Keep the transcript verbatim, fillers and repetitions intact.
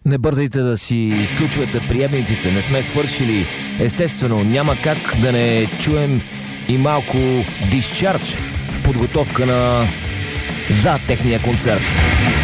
Не бързайте да си изключвате приемниците, не сме свършили. Естествено, няма как да не чуем и малко Discharge в подготовка на за техния концерт.